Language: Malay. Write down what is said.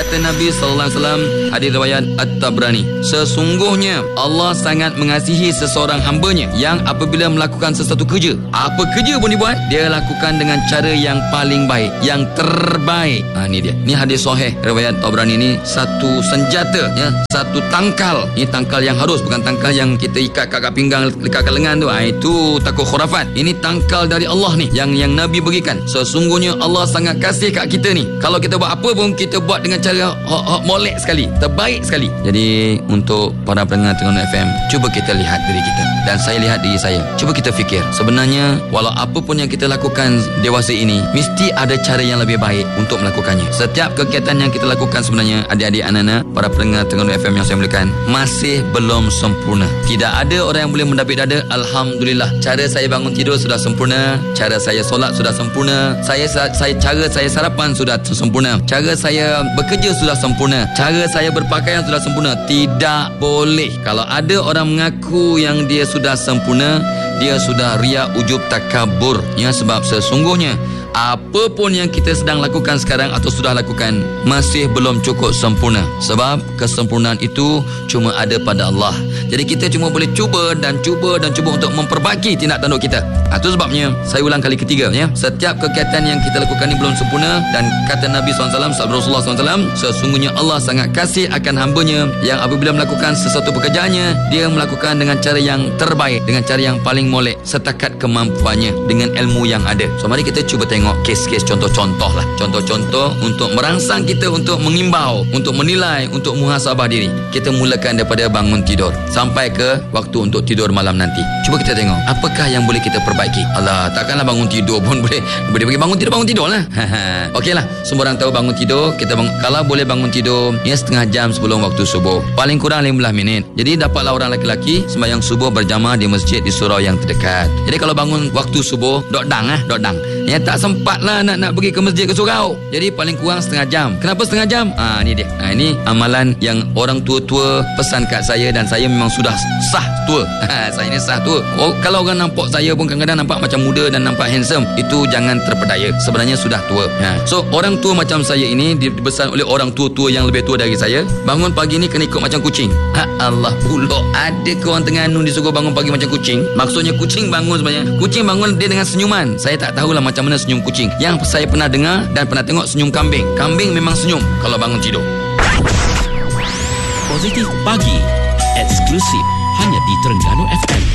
kata Nabi SAW, hadis riwayat At-Tabrani, sesungguhnya Allah sangat mengasihi seseorang hambanya yang apabila melakukan sesuatu kerja, apa kerja pun dibuat, dia lakukan dengan cara yang paling baik, yang terbaik. Ni dia. Ni hadis sahih riwayat Tabrani. Ni satu senjata, ya, satu tangkal. Ini tangkal yang harus, bukan tangkal yang kita ikat kat pinggang, ikat kat lengan tu. Itu takut khurafat. Ini tangkal dari Allah ni yang Nabi berikan. Sesungguhnya Allah sangat kasih kat kita ni. Kalau kita buat apa pun, kita buat dengan cara molek sekali, terbaik sekali. Jadi untuk para pendengar Terengganu FM, cuba kita lihat diri kita, dan saya lihat diri saya. Cuba kita fikir, sebenarnya walau apa pun yang kita lakukan dewasa ini, mesti ada cara yang lebih baik untuk melakukannya. Setiap kegiatan yang kita lakukan sebenarnya, adik-adik, anak-anak, para pendengar Terengganu FM yang saya muliakan, masih belum sempurna. Tidak ada orang yang boleh mendapik dada, alhamdulillah, cara saya bangun tidur sudah sempurna, cara saya solat sudah sempurna, cara saya sarapan sudah sempurna, cara saya bekerja sudah sempurna, cara saya berpakaian sudah sempurna. Tidak boleh. Kalau ada orang mengaku yang dia sudah sempurna, dia sudah riya, ujub, takabur. Ya, sebab sesungguhnya apa pun yang kita sedang lakukan sekarang atau sudah lakukan masih belum cukup sempurna. Sebab kesempurnaan itu cuma ada pada Allah. Jadi kita cuma boleh cuba untuk memperbaiki tindak tanduk kita. Itu sebabnya saya ulang kali ketiga, ya. Setiap kegiatan yang kita lakukan ini belum sempurna, dan kata Nabi SAW, sabda Rasulullah SAW, sesungguhnya Allah sangat kasih akan hambanya yang apabila melakukan sesuatu pekerjaannya, dia melakukan dengan cara yang terbaik, dengan cara yang paling molek, setakat kemampuannya, dengan ilmu yang ada. So mari kita cuba tengok kes-kes, contoh-contoh lah. Contoh-contoh untuk merangsang kita untuk mengimbau, untuk menilai, untuk muhasabah diri. Kita mulakan daripada bangun tidur sampai ke waktu untuk tidur malam nanti. Cuba kita tengok apakah yang boleh kita perbaiki. Alah, takkanlah bangun tidur pun boleh bagi bangun tidur lah. Okeylah, semua orang tahu bangun tidur, kita kalau boleh bangun tidur ya setengah jam sebelum waktu subuh, paling kurang 15 minit. Jadi dapatlah orang lelaki sembahyang subuh berjamaah di masjid di surau yang terdekat. Jadi kalau bangun waktu subuh, dok dang. Ya, tak sempatlah nak pergi ke masjid ke surau. Jadi paling kurang setengah jam. Kenapa setengah jam? Ni dia. Ini amalan yang orang tua-tua pesan kat saya, dan saya memang sudah sah tua. Saya ni sah tua. Kalau orang nampak saya pun kadang-kadang nampak macam muda dan nampak handsome, itu jangan terpedaya. Sebenarnya sudah tua. So orang tua macam saya ini dibesar oleh orang tua-tua yang lebih tua dari saya. Bangun pagi ni kena ikut macam kucing. Allah pula, ada ke orang Terengganu disuruh bangun pagi macam kucing? Maksudnya kucing bangun sebenarnya. Kucing bangun dia dengan senyuman. Saya tak tahulah macam mana senyum kucing. Yang saya pernah dengar dan pernah tengok senyum kambing. Kambing memang senyum kalau bangun tidur. Positif Pagi, eksklusif hanya di Terengganu FM.